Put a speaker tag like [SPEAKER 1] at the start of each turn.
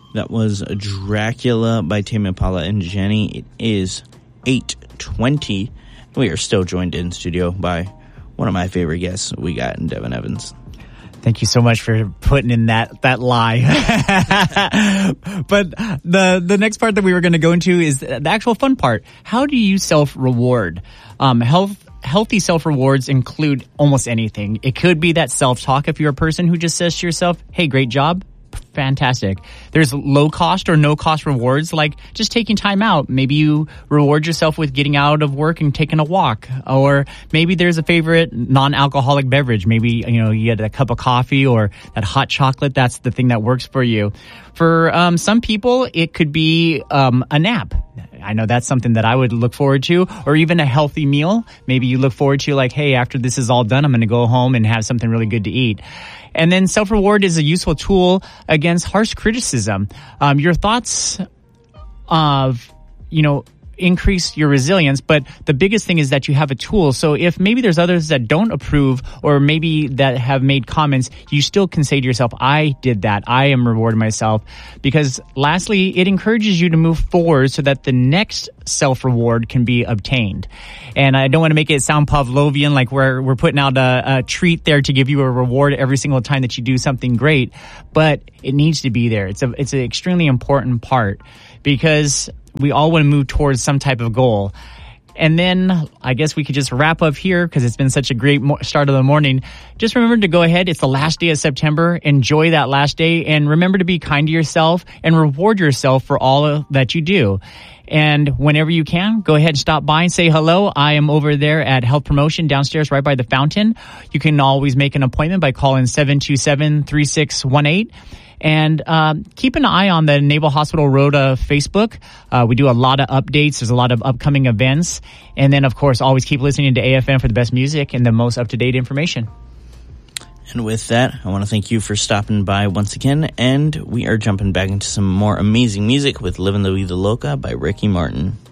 [SPEAKER 1] That was Dracula by Tame Impala and Jenny. It is 8:20. We are still joined in studio by one of my favorite guests we got in Devin Evans.
[SPEAKER 2] Thank you so much for putting in that lie. But the next part that we were going to go into is the actual fun part. How do you self-reward? Healthy self-rewards include almost anything. It could be that self-talk if you're a person who just says to yourself, hey, great job. Fantastic. There's low cost or no cost rewards, like just taking time out. Maybe you reward yourself with getting out of work and taking a walk. Or maybe there's a favorite non-alcoholic beverage. Maybe, you get a cup of coffee or that hot chocolate. That's the thing that works for you. For some people, it could be a nap. I know that's something that I would look forward to, or even a healthy meal. Maybe you look forward to like, hey, after this is all done, I'm going to go home and have something really good to eat. And then self-reward is a useful tool against harsh criticism. Your thoughts of, increase your resilience, but the biggest thing is that you have a tool. So if maybe there's others that don't approve or maybe that have made comments, you still can say to yourself, I did that. I am rewarding myself. Because lastly, it encourages you to move forward so that the next self-reward can be obtained. And I don't want to make it sound Pavlovian, like we're putting out a treat there to give you a reward every single time that you do something great, but it needs to be there. It's an extremely important part because we all want to move towards some type of goal. And then I guess we could just wrap up here because it's been such a great start of the morning. Just remember to go ahead. It's the last day of September. Enjoy that last day and remember to be kind to yourself and reward yourself for all that you do. And whenever you can, go ahead and stop by and say hello. I am over there at Health Promotion downstairs right by the fountain. You can always make an appointment by calling 727-3618. And keep an eye on the Naval Hospital Rhoda Facebook. We do a lot of updates. There's a lot of upcoming events. And then, of course, always keep listening to AFM for the best music and the most up-to-date information.
[SPEAKER 1] And with that, I want to thank you for stopping by once again. And we are jumping back into some more amazing music with Livin' La Vida Loca by Ricky Martin.